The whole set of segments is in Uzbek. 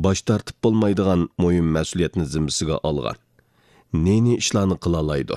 bosh tortib bo'lmaydigan muhim mas'uliyatni zimmasiga olgan. Neni ishlarni qila oladi?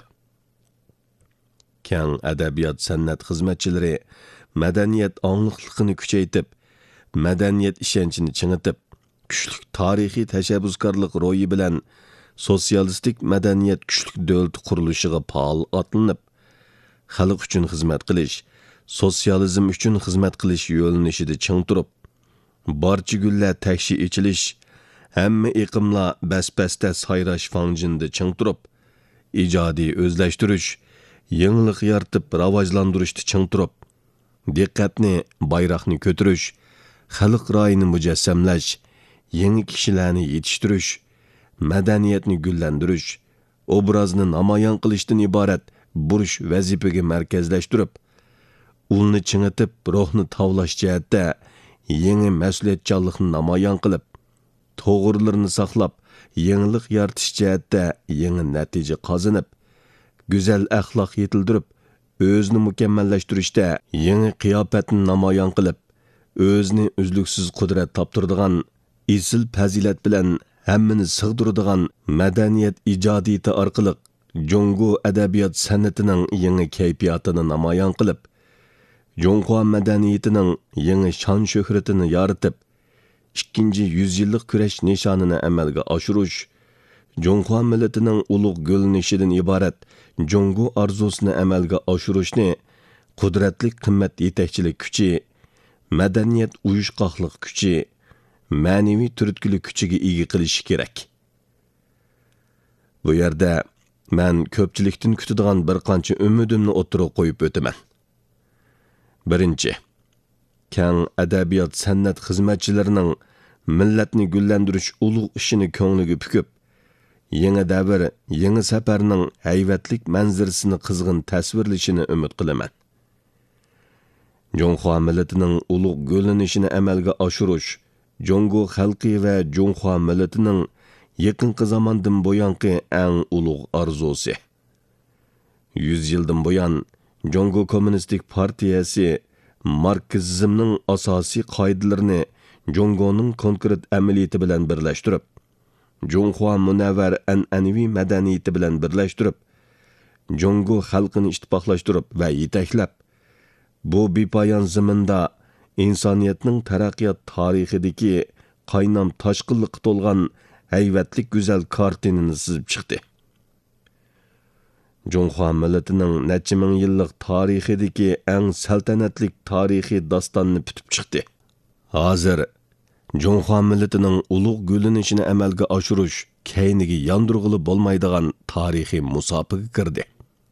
Keng adabiyot san'at xizmatchilari madaniyat angliqligini kuchaytirib, madaniyat ishonchini chingitib, kuchli tarixiy tashabbuskorlik ro'yi bilan sotsialistik madaniyat kuchli davlat qurilishiga faol otlanib, xalq uchun xizmat qilish, sotsializm uchun xizmat qilish yo'linishida ching turib, barcha gullar takshi ichilish, hamma iqimlar bas-basda sayrash fanjinda ching turib, ijodiy o'zlashtirish, yangilik yaratib rivojlantirishda ching turib, diqqatni, bayroqni ko'tarish, xalq ra'yini mujassamlash, yangi kishilarni yetishtirish, madaniyatni gullantirish, obrazni namoyon qilishdan iborat burish vazifaga markazlashtirib, ulni chingitib, ruhni tavlash jihatda yangi mas'uliyatchanlikni namoyon qilib, to'g'rilarni saqlab, yangilik yaratish jihatda yangi natija qozonib, go'zal axloq yetildirib, o'zini mukammallashtirishda yangi qiyofatni namoyon qilib, o'zini uzluksiz qudrat toptiradigan, isil fazilat bilan hammani sig'diradigan madaniyat ijodiyati orqali Jongo adabiyot san'atining yangi kayfiyatini namoyon qilib, Jongo madaniyatining yangi shon shuhratini yoritib, 2-yüzyillik kurash nishonini amalga oshirish, Jongo millatining ulug' gulnishidan iborat Jongo orzusini amalga oshirishni qudratli qimmat yetakchilik kuchi, madaniyat uyushqoqlik kuchi, ma'naviy turtkilik kuchiga ega qilish kerak. Bu yerda men ko'pchilikdan kutadigan bir qancha umidimni o'tirib qo'yib o'taman. Birinchi, keng adabiyot san'at xizmatchilarining millatni gullantirish ulug' ishini ko'ngliga pukib, yangi davr, yangi safarning hayvatlik manzarasini qizg'in tasvirlashini umid qilaman. Jongo millatining ulug' gullanishini amalga oshirish, Jongo xalqi va Jongo millatining yaqinqi zamondan buyanqi eng ulug' orzusi. 100 yildan buyon Jongo Kommunistik partiyasi marksizmning asosiy qoidalarini Jongoning konkret amaliyati bilan birlashtirib, Jongo munavvar an'anaviy madaniyati bilan birlashtirib, Jongo xalqini ittifoqlashtirib va yetaklab, bu bepoyon zaminda insoniyatning taraqqiyot tarixidagi qaynam toshqinlikqa to'lgan hayvatlik go'zal kartinini chizib chiqdi. Jongo millatining necha ming yillik tarixidagi eng saltanatli tarixiy dostonni bitib chiqdi. Hozir Jongo millatining ulug' gullanishini amalga oshirish keyniga yondirg'ili bo'lmaydigan tarixiy musobaqa kirdi.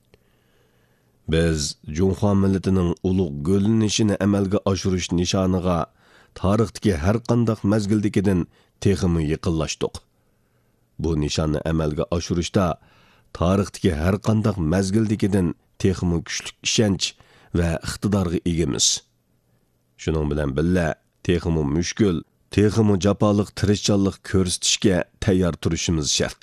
Biz Jongo millatining ulug' gullanishini amalga oshirish nishoniga tarixdagi har qanday mazgildagidan texmi yaqinlashdik. Bu nishonni amalga oshirishda tarixdagi har qanday mazgildagidan texmi kuchli ishonch va iqtidorga egamiz. Shuning bilan birga texmi mushkul, texmi jafoliq tirishchanlik ko'rsatishga tayyor turishimiz shart.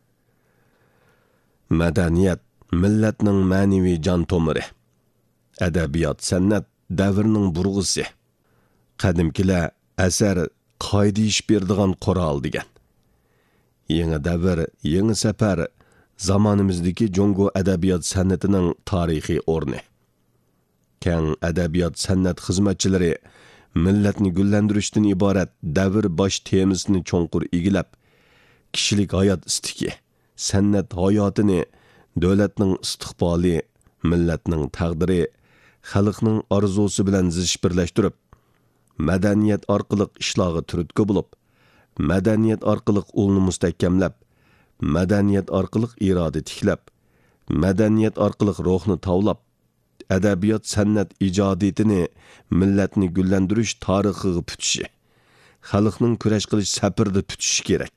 Madaniyat millatning ma'naviy jon tomiri. Adabiyot san'at davrning burg'isi. Qadimkilar asar qoida ish beradigan qurol degan. Yangi davr, yangi safar zamonimizdagi Jongo adabiyot san'atining tarixiy o'rni. Keng adabiyot san'at xizmatchilari millatni gullantirishdan iborat davr bosh temasini cho'nqur egilab, kishilik hayot istiki, san'at hayotini, davlatning istiqboli, millatning taqdiri, xalqning orzusi bilan zish birlashtirib, madaniyat orqali ishlarga turtki bo'lib, madaniyat orqali ulni mustahkamlab, madaniyat orqali iroda tiklab, madaniyat orqali ruhni tavlab, adabiyot san'at ijodiyatini millatni gullantirish tarixiga putishi, xalqning kurash qilish safarida putishi kerak.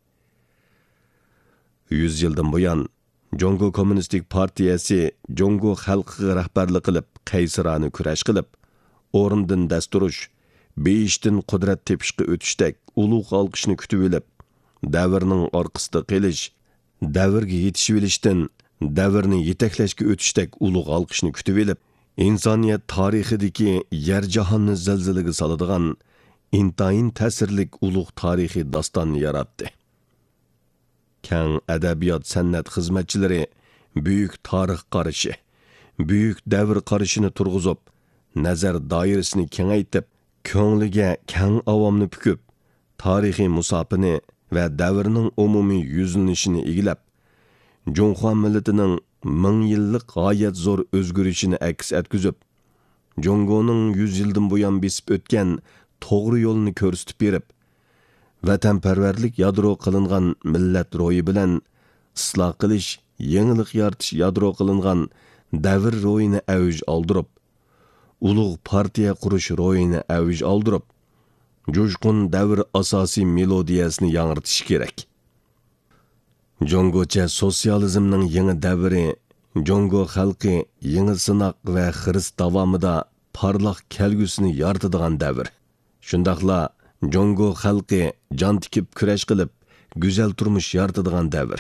100 yildan buyon Jongo Kommunistik partiyasi Jongo xalqiga rahbarlik qilib, qaysirona kurash qilib, o'rindan dasturish, beyishdan qudrat tepishga o'tishdek ulug' olqishni kutib olib, davrning orqasida qelish, davrga yetishib olishdan davrni yetaklashga o'tishdek ulug' olqishni kutib olib, insoniyat tarixidagi yer jahonni zilzilaga soladigan, intayin ta'sirlik ulug' tarixiy dostonni yaratdi. Keng adabiyot san'at xizmatchilari büyük tarix qarashi, büyük davr qarashini turg'izib, nazar doirasini kengaytib, ko'ngliga keng avomni pukib, tarixiy musofini va davrning umumiy yuzlanishini egilab, Jonghua millatining 1000 yillik g'oyat zo'r o'zgarishini aks etkizib, Jongoning 100 yildan buyon besib o'tgan to'g'ri yo'lni ko'rsatib berib, vatanparvarlik yadro qilingan millat ro'yi bilan isloh qilish, yangilik yaratish yadro qilingan davr ro'yini avj oldirib, ulug' partiya qurish ro'yini avj oldirib, jo'shqin davr asosiy melodiyasini yangritish kerak. Jongocha sotsializmning yangi davri, Jongo xalqi yangi sinoq va xiris davomida parlaq kelgusini yaratadigan davr. Shundaqla Jongo xalqi jon tikib kurash qilib, go'zal turmush yaratadigan davr.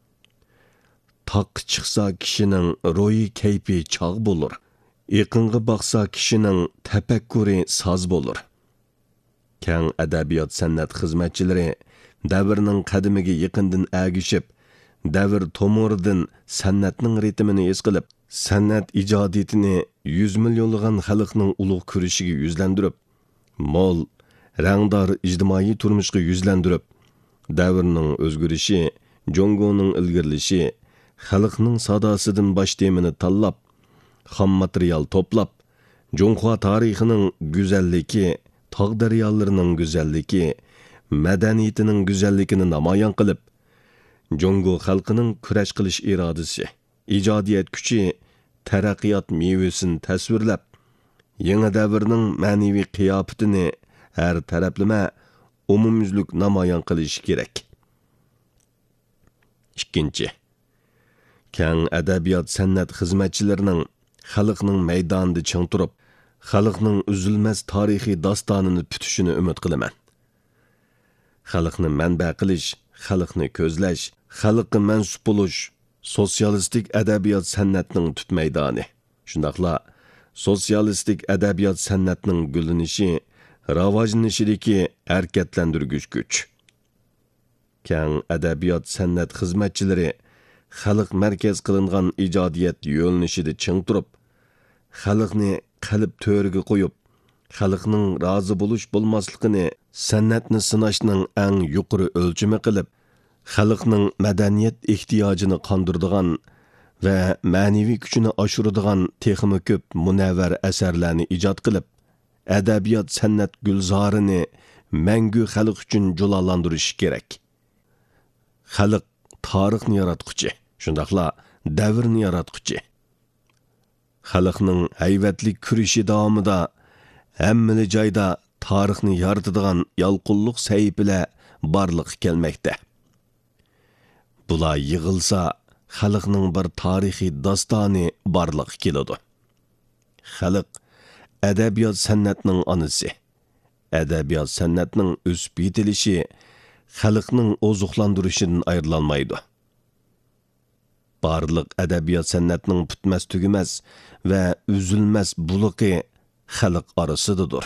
Taq chiqsa kishining ro'yi kayfi chog' bo'lur. Iqinga baqsa kishining tafakkuri soz bo'lur. Keng adabiyot san'at xizmatchilari davrning qadimiga yaqindan agishib, davr tomoridan san'atning ritmini es qilib, san'at ijodiyatini 100 millionlagan xalqning ulug' kurishiga yuzlandirib, mol, rangdor ijtimoiy turmushga yuzlandirib, davrning o'zgarishi, Jongoning ilgirlishi, xalqning sadosidan bosh temini tanlab, xam material to'plab, Jonghua tarixining go'zalligi, tog' daryolarining go'zalligi, madaniyatining go'zalligini namoyon qilib, Jongo xalqining kurash qilish irodasi, ijodiyat kuchi, taraqqiyot mevasini tasvirlab, yangi davrning ma'naviy qiyofatini har taraflama umumyuzlik namoyon qilish kerak. Ikkinchi, keng adabiyot san'at xizmatchilarining xalqning maydonida ching turib, xalqning uzilmas tarixiy dostonini tutishini umid qilaman. Xalqni manba qilish, xalqni ko'zlash, xalqqa mansub bo'lish sotsialistik adabiyot san'atning tut maydoni. Shundaqla sotsialistik adabiyot san'atning gullanishi, rivojlanishidagi harakatlantirgich kuch. Keng adabiyot san'at xizmatchilari xalq markaz qilingan ijodiyat yo'lnishida ching turib, xalqni qalb to'riga qo'yib, xalqning rozi bo'lish bo'lmasligini san'atni sinashning eng yuqori o'lchami qilib, xalqning madaniyat ehtiyojini qondiradigan va ma'naviy kuchini oshiradigan texmi ko'p munavvar asarlarni ijod qilib, adabiyot san'at gulzorini mangu xalq uchun jalollantirish kerak. Xalq tarixni yaratquchi, shundaqla davrni yaratquchi. Xalqning hayvatli kurishi davomida hammali joyda tarixni yaratadigan yalqinliq sahifalar barliq kelmoqda. Bular yig'ilsa, xalqning bir tarixiy dostoni barliq keladi. Xalq adabiyot san'atning onasi. Adabiyot san'atning o'sib yetilishi xalqning ozuqlantirishidan ayrilmaydi. Barliq adabiyot san'atning putmas tugumas va uzilmas buluqi xalq orasidadir.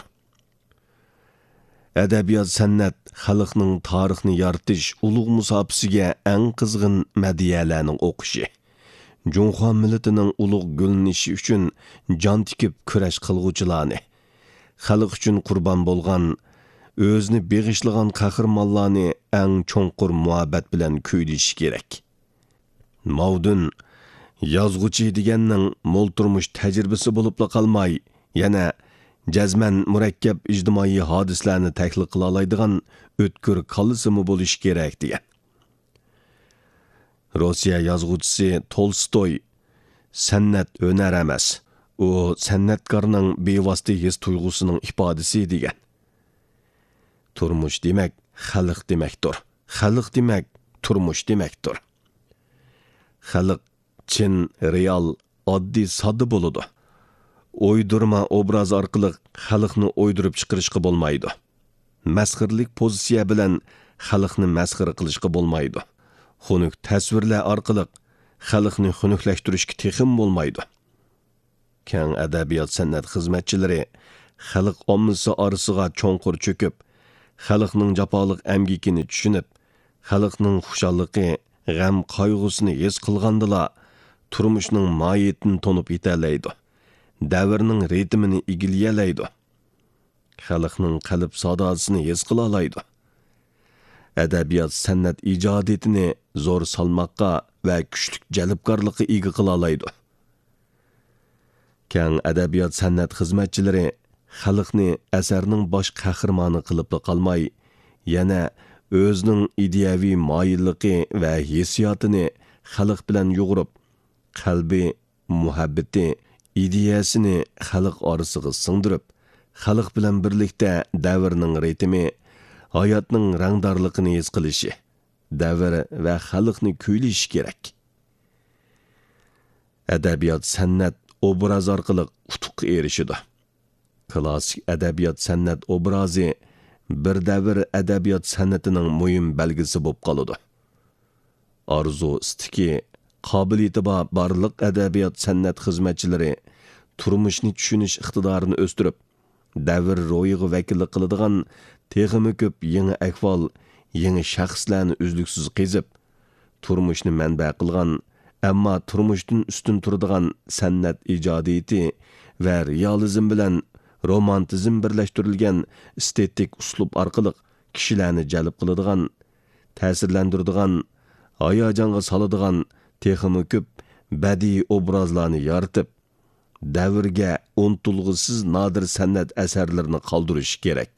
Adabiyot san'at xalqning tarixni yaratish ulug' musofasiga eng qizg'in madiyalarning o'qishi. Jonghua millatining ulug' gullanishi uchun jon tikib kurash qilg'uvchilarni, xalq uchun qurbon bo'lgan, o'zini beg'ishlagan qahramonlarni eng cho'nqur muhabbat bilan kuylash kerak. Mavdun yozg'uchi deganning mo'l turmush tajribasi bo'libla qolmay, yana jazman murakkab ijtimoiy hodislarni tahlil qila oladigan o'tkir qallisimi bo'lish kerak degan. Rossiya yozg'uvchisi Tolstoy san'at hunar emas, u san'atkorning bevosita his tuyg'usining ifodasi degan. Turmush demak xalq demakdir. Xalq demak turmush demakdir. Xalq chin, real, oddiy, sodda bo'ladi. O'ydirma obraz orqali xalqni o'ydirib chiqarishga bo'lmaydi. Masxirlik pozitsiya bilan xalqni masxir qilishga bo'lmaydi. Xunuk tasvirlar orqali xalqni xunuklashtirishga texim bo'lmaydi. Keng adabiyot san'at xizmatchilari xalq ommasi orasiga cho'nqur cho'kib, xalqning jafoliq amgikini tushunib, xalqning xushalliqi, g'am qayg'usini his qilgandila, turmushning mohiyatini tonib yetalaydi. Davrning ritmini egillayalaydi. Xalqning qalb sadosini his qila oladi. Adabiyot san'at ijodiyatini zo'r salmoqqa va kuchli jalbkorlikqa ega qila oladi. Keng adabiyot san'at xizmatchilari xalqni asarning bosh qahramoni qilib qolmay, yana o'zining ideyaviy moyilligi va hissiyotini xalq bilan yo'g'rib, qalbi, muhabbati, ideyasini xalq orasiga singdirib, xalq bilan birlikda davrning ritmi, hayotning rangdorligini his qilishi, davr va xalqni kuylashi kerak. Adabiyot san'at obraz orqali utuqqa erishidi. Klassik adabiyot san'at obrazi bir davr adabiyot san'atining muhim belgisi bo'lib qoladi. Arzu istiki, qobiliyati barliq adabiyot san'at xizmatchilari turmushni tushunish iqtidorini o'stirib, davr ro'yiga vakillik qiladigan texmi ko'p yangi ahvol, yangi shaxslarni uzluksiz qezib, turmushni manba qilgan, ammo turmushdan ustun turadigan san'at ijodiyati va realizm bilan romantizm birlashtirilgan estetik uslub orqali kishilarni jalb qiladigan, ta'sirlantiradigan, hayajonga soladigan texmi ko'p badiiy obrazlarni yaratib, davrga unutilg'isiz nodir san'at asarlarini qoldirish kerak.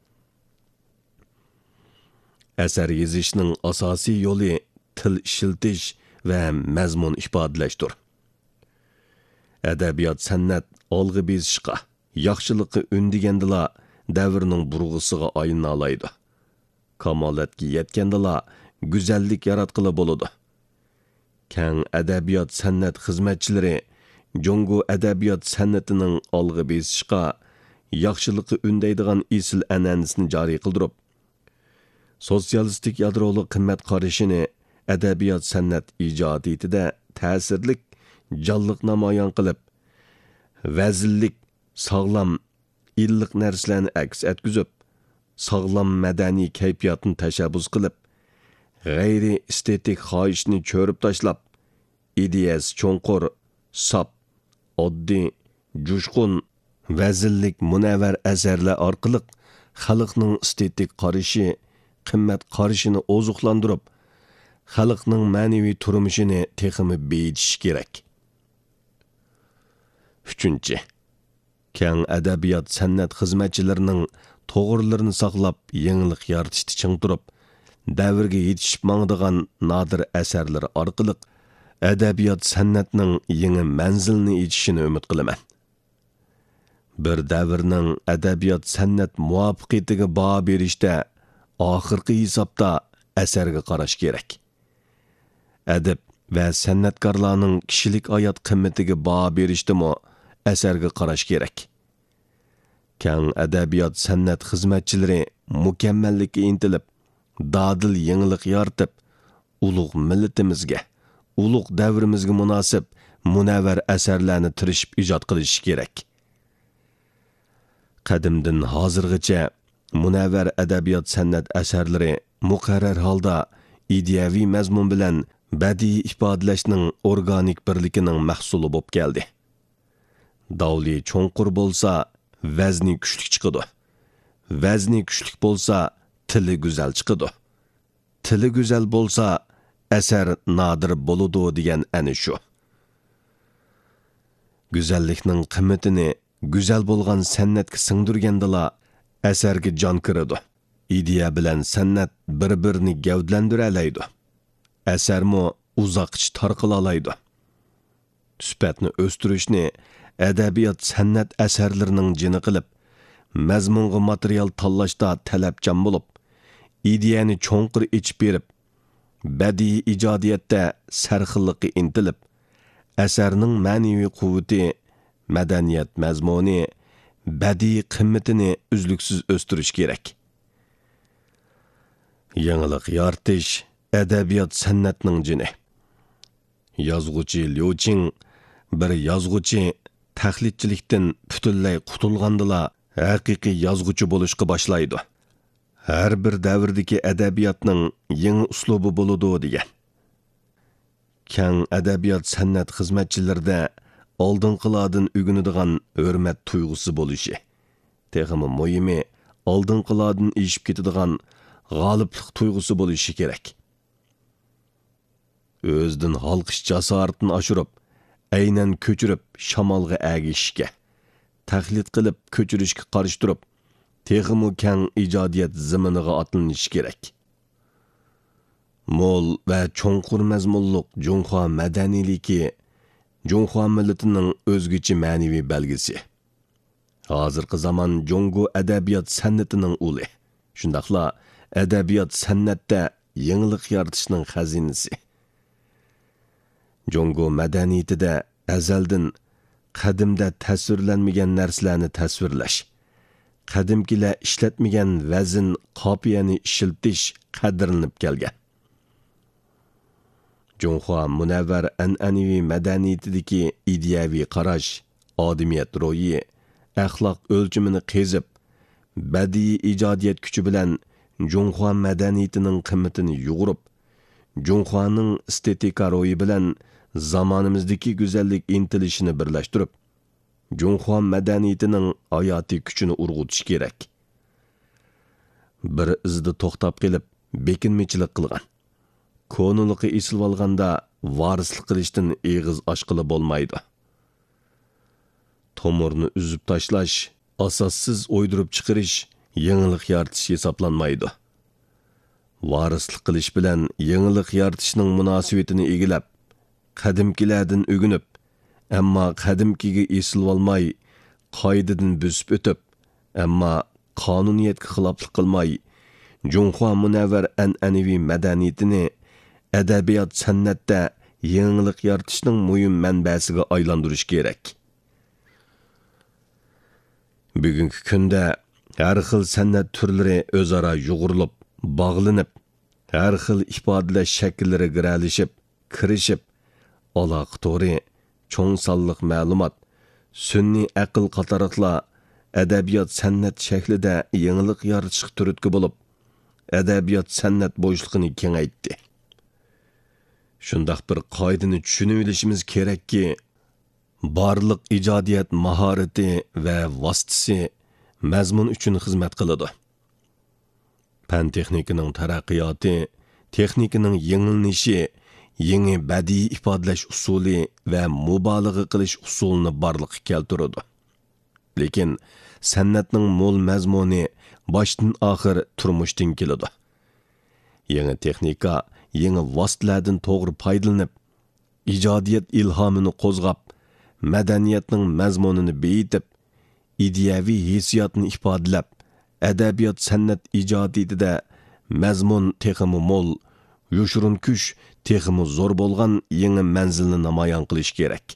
Asar yozishning asosiy yo'li til ishiltish va mazmun ifodalashdir. Adabiyot san'at olg'a besishqa, yaxshilikqa undigandila davrning burg'isiga aylana oladi. Kamolatga yetgandila go'zallik yaratqili bo'ladi. Keng adabiyot san'at xizmatchilari Jongo adabiyot san'atining olg'a besishqa, yaxshilikqa undaydigan esil an'anasini joriy qildirib, sotsialistik yadroli qimmat qarashini adabiyot san'at ijodiyatida ta'sirlik, jonliq namoyon qilib, vazillik, sog'lom, illiq narsalarni aks etkizib, sog'lom madaniy kayfiyatni tashabbus qilib, g'ayri estetik xohishni cho'rib tashlab, ideyasi cho'nqur, sop, oddiy, jushqun, vazillik munavvar asarlar orqali xalqning estetik qarashi, qimmat qarashini ozuqlantirib, xalqning ma'naviy turmushini texmi beyitish kerak. 3. Keng adabiyot san'at xizmatchilarining to'g'rilarini saqlab, yangilik yaratishni ching turib, davrga yetishib mangdigan nodir asarlar orqali adabiyot san'atning yangi manzilni yetishini umid qilaman. Bir davrning adabiyot san'at muvaffaqiyatiga baho berishda oxirgi hisobda asarga qarash kerak. Adab va san'atkorlarning kishilik hayot qimmatiga baho berishdimi asarga qarash kerak. Keng adabiyot san'at xizmatchilari mukammallikka intilib, dadil yangilik yaratib, ulug' millatimizga, ulug' davrimizga munosib munavvar asarlarni tirishib ijod qilish kerak. Qadimdan hozirgacha munavvar adabiyot san'at asarlari muqarrar holda ideyaviy mazmun bilan badiiy ifodalashning organik birligining mahsuli bo'lib keldi. Davli cho'nqur bo'lsa, vazni kuchli chiqadi. Vazni kuchli bo'lsa, tili go'zal chiqadi. Tili go'zal bo'lsa, asar nodir bo'ladi degan ana shu. Go'zallikning qimmatini go'zal bo'lgan san'atga singdirgandila asarga jon kiradi. Ideya bilan san'at bir-birini gavdlantira oladi. Asarmo uzoqcha tarqala oladi. Sifatni o'stirishni adabiyot san'at asarlarining jini qilib, mazmunga material tanlashda talabchan bo'lib, ideyani cho'nqir ichib berib, badiiy ijodiyatda sarxillikka intilib, asarning ma'naviy quvvati, madaniyat mazmuni, badiiy qimmatini uzluksiz o'stirish kerak. Yangilik yaratish adabiyot san'atning jini. Yozg'uchi Liu Qing bir yozg'uchi tahlidchilikdan butunlay qutulgandila haqiqiy yozg'uchi bo'lishga boshlaydi. Har bir davrdagi adabiyotning yangi uslubi bo'ladi degan. Keng adabiyot san'at xizmatchilarida oldinqilardan o'ginadigan hurmat tuyg'usi bo'lishi, texmi muhimi oldinqilardan eshib ketadigan g'oliblik tuyg'usi bo'lishi kerak. O'zdan xalqish jasoratini oshirib, aynan ko'chirib shamolga agishishga, taqlid qilib ko'chirishga qarshi turib, texmi keng ijodiyat ziminiga otlanish kerak. Mo'l va cho'nqur mazmunliq Junxo madaniyligi Junxo millatining o'zgacha ma'naviy belgisi. Hozirgi zamon Jungo adabiyot san'atining uli. Shundaqla adabiyot san'atda yangilik yaratishning xazinasi. Jungo madaniyatida azaldan qadimda tasvirlanmagan narsalarni tasvirlash, qadimkilar ishlatmagan vazn, qopiyani ishiltish qadrlanib kelgan. Junxo munavvar an'anaviy madaniyatidagi ideyaviy qarash, odamiyat ro'yi, axloq o'lchimini qezib, badiiy ijodiyat kuchi bilan Junxo madaniyatining qimmatini yug'urib, Junxoning estetika ro'yi bilan zamonimizdagi go'zallik intilishini birlashtirib, Junxo madaniyatining hayotiy kuchini urg'utish kerak. Bir izda to'xtab qilib, bekinmichilik qilgan. Konuluqi esil olganda varislik qilishdan eg'iz ochqili bo'lmaydi. Tomurni uzib tashlash, asossiz o'ydirib chiqarish, yangilik yaratish hisoblanmaydi. Varislik qilish bilan yangilik yaratishning munosabatini egilab, qadimkilardan o'ginib, ammo qadimkiga esil olmay, qoidadan buzib o'tib, ammo qonuniyatga xiloflik qilmay, Junxo munavvar an'anaviy madaniyatini adabiyot san'atda yangilik yaratishning muhim manbasiga aylantirish kerak. Bugungi kunda har xil san'at turlari o'zaro yug'urilib, bog'lanib, har xil ifodalash shakllari giralishib, kirishib, aloqa to'ri, cho'ng sonliq ma'lumot, sun'iy aql qatoriqlar adabiyot san'at shaklida yangilik yaratishga turtki bo'lib, adabiyot san'at bo'shligini kengaytdi. Shundaq bir qoidani tushunib olishimiz kerakki, barliq ijodiyat mahorati va vositasi mazmun uchun xizmat qiladi. Fan texnikaning taraqqiyoti, texnikaning yengilnishi, yangi badiiy ifodalash usuli va mubolag'a qilish usulini barliqqa keltiradi. Lekin san'atning mo'l mazmuni boshdan oxir turmushdan keladi. Yangi texnika, yangi vositalardan to'g'ri foydalanib, ijodiyat ilhomini qo'zg'ab, madaniyatning mazmunini beyitib, ideyaviy hissiyotni ifodalab, adabiyot san'at ijodiyatida mazmun texmi mo'l, yoshurun kuch texmi zo'r bo'lgan yangi manzilni namoyon qilish kerak.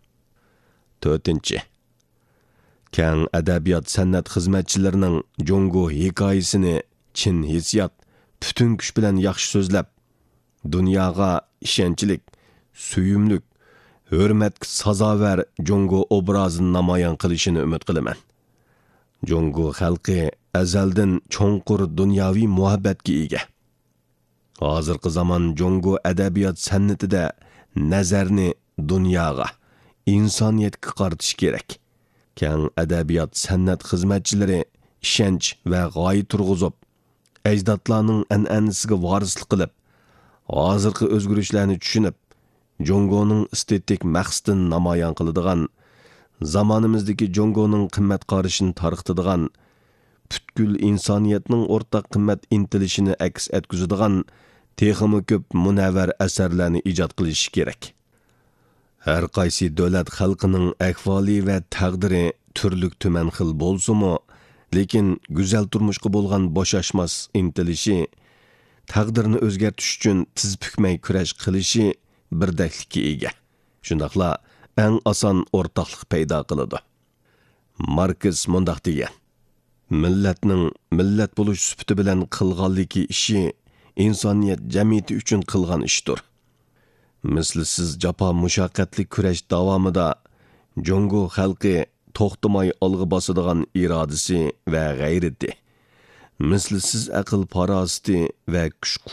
4. Keng adabiyot san'at xizmatchilarining Jungo hikoyasini chin hissiyot, butun kuch bilan yaxshi so'zlab, dunyoga ishonchlik, suyumlik, hurmatga sazovar Jungo obrazini namoyon qilishini umid qilaman. Jungo xalqi azaldan cho'nqur dunyoviy muhabbatga ega. Hozirgi zamon Jungo adabiyot san'atida nazarni dunyoga, insoniyatga qaratish kerak. Keng adabiyot san'at xizmatchilari ishonch va g'oya turg'izib, ajdodlarning an'anasiga vorislik qilib, hozirgi o'zgarishlarni tushunib, Jungoning estetik maqsadini namoyon qiladigan, zamonimizdagi Jungoning qimmat qarashini tarqitadigan, butkul insoniyatning o'rtaq qimmat intilishini aks etkazadigan texmi ko'p munavvar asarlarni ijod qilish kerak. Har qaysi davlat xalqining ahvoli va taqdiri turlik tuman xil bo'lsa-mu, lekin go'zal turmushga bo'lgan bo'shashmas intilishi, taqdirni o'zgartirish uchun tiz bukmay kurash qilishi birdaklikka ega. Shundaqla eng oson o'rtoqlik paydo qiladi. Marks mundaq degan: millatning millat bo'lish sifati bilan qilganligi ishi insoniyat jamiyati uchun qilgan ishdir. Mislsiz jafo mushaqqatli kurash davomida Jungo xalqi to'xtamay olg'a bosadigan irodasi va g'ayrati, mislsiz aql farosati va kuch